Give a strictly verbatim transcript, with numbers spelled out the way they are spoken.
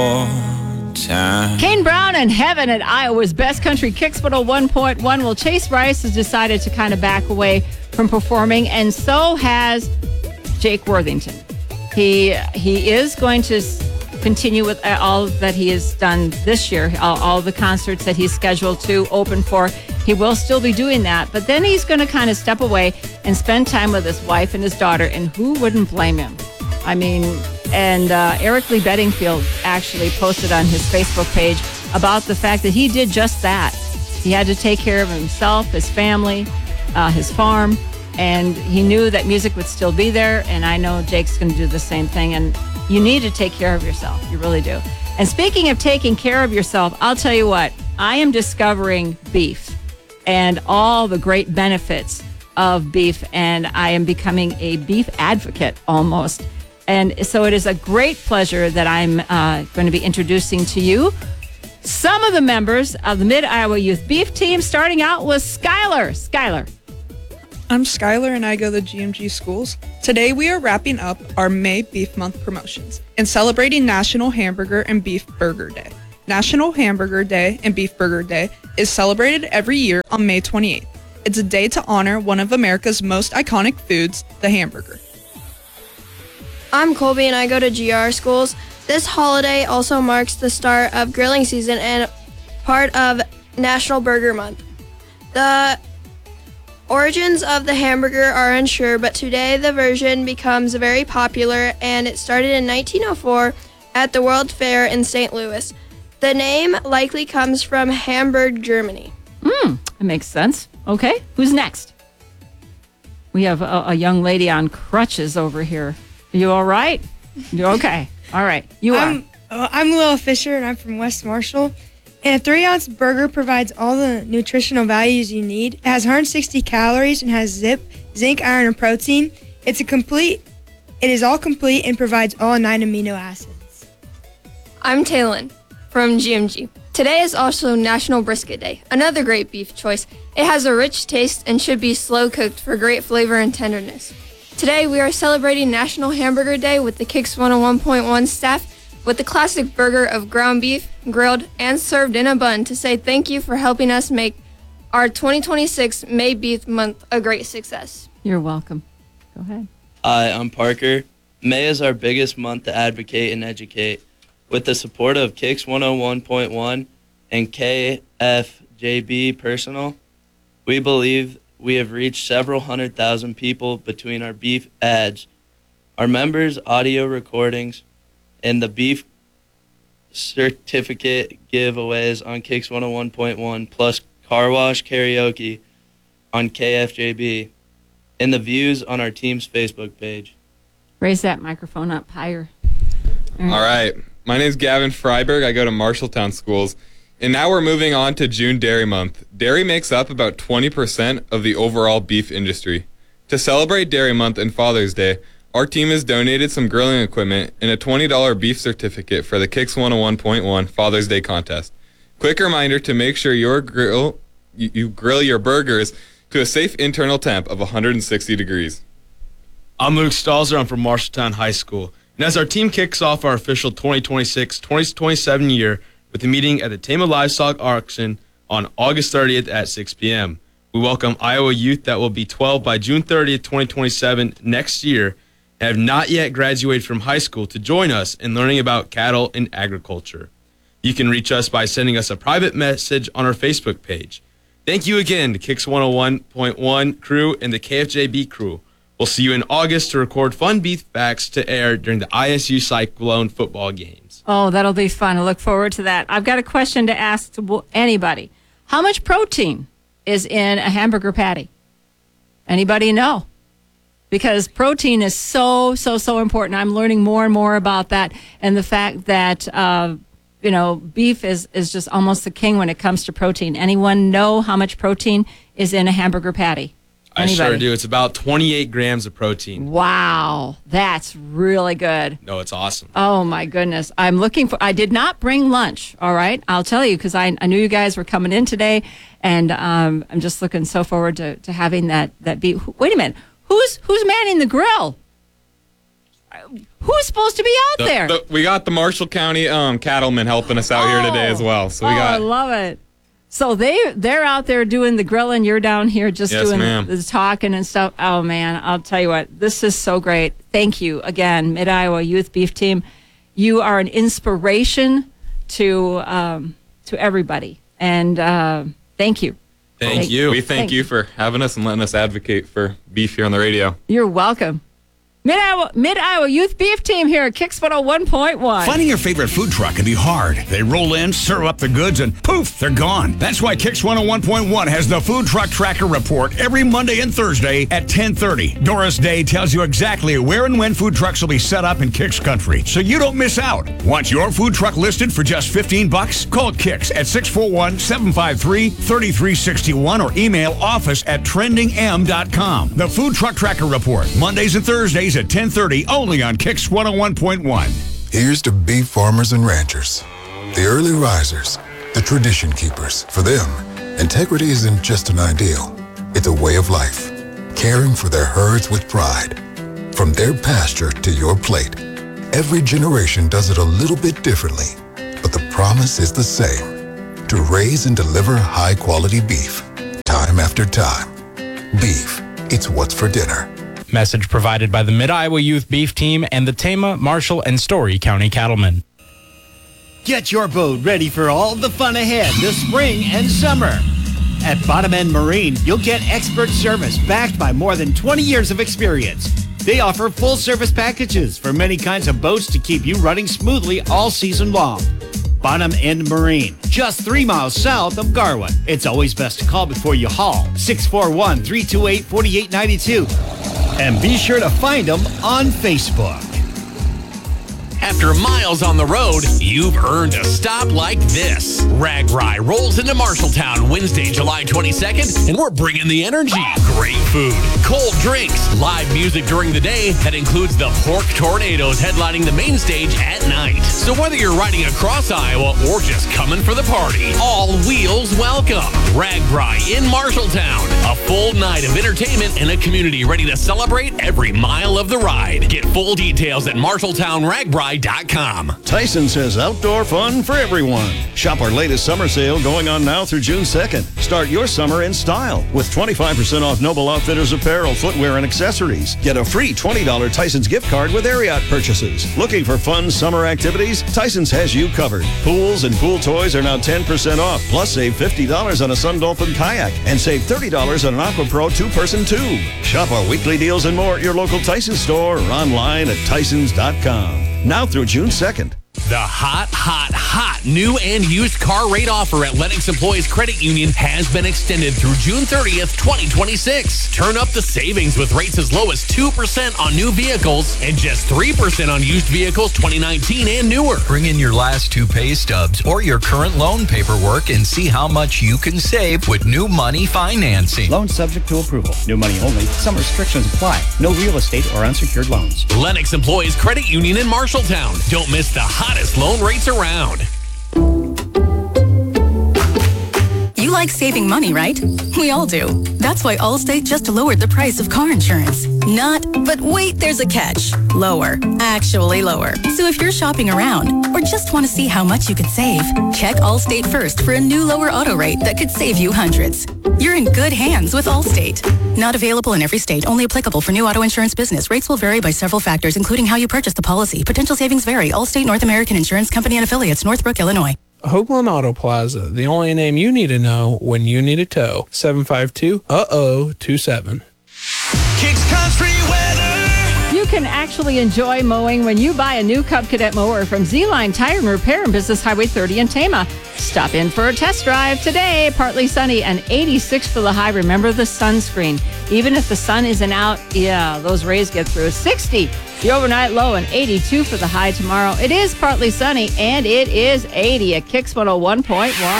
Time. Kane Brown and Heaven at Iowa's Best Country Kicks one oh one point one. Well, Chase Rice has decided to kind of back away from performing, and so has Jake Worthington. He he is going to continue with all that he has done this year, all, all the concerts that he's scheduled to open for. He will still be doing that, but then he's going to kind of step away and spend time with his wife and his daughter, and who wouldn't blame him? I mean, and uh, Eric Lee Bedingfield actually posted on his Facebook page about the fact that he did just that. He had to take care of himself, his family, uh, his farm, and he knew that music would still be there, and I know Jake's going to do the same thing, and you need to take care of yourself. You really do. And speaking of taking care of yourself, I'll tell you what, I am discovering beef and all the great benefits of beef, and I am becoming a beef advocate almost. And so it is a great pleasure that I'm uh, going to be introducing to you some of the members of the Mid-Iowa Youth Beef Team, starting out with Skylar. Skylar. I'm Skylar, and I go to G M G schools. Today we are wrapping up our May Beef Month promotions and celebrating National Hamburger and Beef Burger Day. National Hamburger Day and Beef Burger Day is celebrated every year on May twenty-eighth. It's a day to honor one of America's most iconic foods, the hamburger. I'm Colby, and I go to G R schools. This holiday also marks the start of grilling season and part of National Burger Month. The origins of the hamburger are unsure, but today the version becomes very popular, and it started in nineteen oh four at the World Fair in Saint Louis. The name likely comes from Hamburg, Germany. Hmm, that makes sense. Okay, who's next? We have a, a young lady on crutches over here. Are you all right? You okay? All right. You are. I'm, uh, I'm Lil Fisher, and I'm from West Marshall. And a three-ounce burger provides all the nutritional values you need. It has one hundred sixty calories and has zip, zinc, iron, and protein. It's a complete. It is all complete and provides all nine amino acids. I'm Taylin from G M G. Today is also National Brisket Day, another great beef choice. It has a rich taste and should be slow cooked for great flavor and tenderness. Today, we are celebrating National Hamburger Day with the Kicks one oh one point one staff with the classic burger of ground beef, grilled, and served in a bun to say thank you for helping us make our twenty twenty-six May Beef Month a great success. You're welcome. Go ahead. Hi, I'm Parker. May is our biggest month to advocate and educate. With the support of Kicks one oh one point one and K F J B Personal, we believe we have reached several hundred thousand people between our beef ads, our members' audio recordings, and the beef certificate giveaways on Kicks one oh one point one, plus car wash karaoke on K F J B, and the views on our team's Facebook page. Raise that microphone up higher. All right. All right. My name's Gavin Freiberg. I go to Marshalltown schools. And now we're moving on to June Dairy Month. Dairy makes up about twenty percent of the overall beef industry. To celebrate Dairy Month and Father's Day, our team has donated some grilling equipment and a twenty dollars beef certificate for the Kicks one oh one point one Father's Day contest. Quick reminder to make sure your grill, you, you grill your burgers to a safe internal temp of one hundred sixty degrees. I'm Luke Stalzer. I'm from Marshalltown High School. And as our team kicks off our official twenty twenty-six twenty twenty-seven year with a meeting at the Tama Livestock Auction on August thirtieth at six p.m. We welcome Iowa youth that will be twelve by June thirtieth, twenty twenty-seven next year and have not yet graduated from high school to join us in learning about cattle and agriculture. You can reach us by sending us a private message on our Facebook page. Thank you again to Kicks one oh one point one crew and the K F J B crew. We'll see you in August to record fun beef facts to air during the I S U Cyclone football games. Oh, that'll be fun. I look forward to that. I've got a question to ask to anybody. How much protein is in a hamburger patty? Anybody know? Because protein is so, so, so important. I'm learning more and more about that, and the fact that, uh, you know, beef is, is just almost the king when it comes to protein. Anyone know how much protein is in a hamburger patty? Anybody? I sure do. It's about twenty-eight grams of protein. Wow. That's really good. No, it's awesome. Oh, my goodness. I'm looking for, I did not bring lunch, all right? I'll tell you, because I, I knew you guys were coming in today, and um, I'm just looking so forward to, to having that, that beef. Wait a minute. Who's who's manning the grill? who's supposed to be out The- there? the- we got the Marshall County um, cattlemen helping us out here today as well. So we oh, I got love it. So they they're out there doing the grilling. You're down here just Yes, doing ma'am. the, the talking and stuff. Oh man, I'll tell you what, this is so great. Thank you again, Mid Iowa Youth Beef Team. You are an inspiration to um, to everybody, and uh, thank you. Thank Thank- you. we thank Thank- you for having us and letting us advocate for beef here on the radio. You're welcome. Mid Iowa Mid Iowa Youth Beef Team here at Kicks one oh one point one. Finding your favorite food truck can be hard. They roll in, serve up the goods, and poof, they're gone. That's why Kicks one oh one point one has the Food Truck Tracker Report every Monday and Thursday at ten thirty. Doris Day tells you exactly where and when food trucks will be set up in Kicks country, so you don't miss out. Want your food truck listed for just fifteen bucks? Call Kicks at six four one, seven five three, three three six one or email office at trending m dot com. The Food Truck Tracker Report, Mondays and Thursdays at ten thirty, only on Kicks one oh one point one. Here's to beef farmers and ranchers, the early risers, the tradition keepers. For them, integrity isn't just an ideal, it's a way of life, caring for their herds with pride. From their pasture to your plate, every generation does it a little bit differently, but the promise is the same, to raise and deliver high-quality beef, time after time. Beef, it's what's for dinner. Message provided by the Mid-Iowa Youth Beef Team and the Tama, Marshall, and Story County Cattlemen. Get your boat ready for all the fun ahead this spring and summer. At Bottom End Marine, you'll get expert service backed by more than twenty years of experience. They offer full service packages for many kinds of boats to keep you running smoothly all season long. Bottom End Marine, just three miles south of Garwood. It's always best to call before you haul. six four one, three two eight, four eight nine two. And be sure to find them on Facebook. After miles on the road, you've earned a stop like this. RAGBRAI rolls into Marshalltown Wednesday, July twenty-second, and we're bringing the energy. Great food, cold drinks, live music during the day that includes the Pork Tornadoes headlining the main stage at night. So whether you're riding across Iowa or just coming for the party, all wheels welcome. RAGBRAI in Marshalltown. A full night of entertainment and a community ready to celebrate every mile of the ride. Get full details at marshalltown ragbrai dot com. Tyson's has outdoor fun for everyone. Shop our latest summer sale going on now through June second. Start your summer in style with twenty-five percent off Noble Outfitters apparel, footwear, and accessories. Get a free twenty dollars Tyson's gift card with Ariat purchases. Looking for fun summer activities? Tyson's has you covered. Pools and pool toys are now ten percent off. Plus, save fifty dollars on a Sun Dolphin kayak and save thirty dollars on an Aqua Pro two-person tube. Shop our weekly deals and more at your local Tyson store or online at tysons dot com. Now through June second. The hot, hot, hot new and used car rate offer at Lennox Employees Credit Union has been extended through June thirtieth, twenty twenty-six. Turn up the savings with rates as low as two percent on new vehicles and just three percent on used vehicles twenty nineteen and newer. Bring in your last two pay stubs or your current loan paperwork and see how much you can save with new money financing. Loan subject to approval. New money only. Some restrictions apply. No real estate or unsecured loans. Lennox Employees Credit Union in Marshalltown. Don't miss the hottest loan rates around. You like saving money, right? We all do. That's why Allstate just lowered the price of car insurance. Not, but wait, there's a catch. Lower. Actually lower. So if you're shopping around or just want to see how much you could save, check Allstate first for a new lower auto rate that could save you hundreds. You're in good hands with Allstate. Not available in every state, only applicable for new auto insurance business. Rates will vary by several factors, including how you purchase the policy. Potential savings vary. Allstate North American Insurance Company and Affiliates, Northbrook, Illinois. Hoagland Auto Plaza, the only name you need to know when you need a tow. seven five two, uh oh, two seven. Kicks Country weather. You can actually enjoy mowing when you buy a new Cub Cadet mower from Z-Line Tire and Repair and Business Highway thirty in Tama. Stop in for a test drive today. Partly sunny and eighty-six for the high. Remember the sunscreen. Even if the sun isn't out, yeah, those rays get through. sixty, the overnight low, and eighty-two for the high tomorrow. It is partly sunny and it is eighty at Kicks one oh one point one.